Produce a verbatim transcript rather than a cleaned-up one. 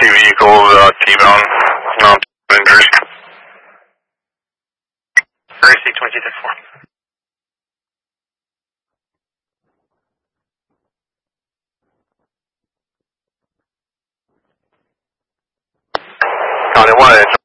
two vehicles, uh, T-bone, um, injuries. Gracie, twenty two four. County one,